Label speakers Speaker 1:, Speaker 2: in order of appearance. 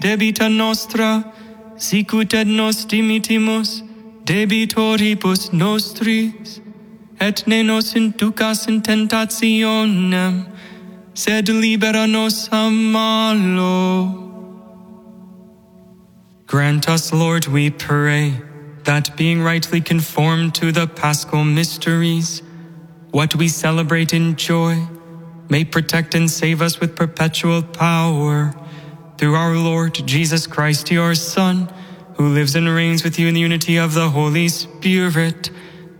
Speaker 1: debita nostra, sicut et nos dimittimus debitoribus nostris, et ne nos inducas in tentationem, sed libera nos a malo. Grant us, Lord, we pray, that being rightly conformed to the Paschal mysteries, what we celebrate in joy may protect and save us with perpetual power, through our Lord Jesus Christ, your Son, who lives and reigns with you in the unity of the Holy Spirit,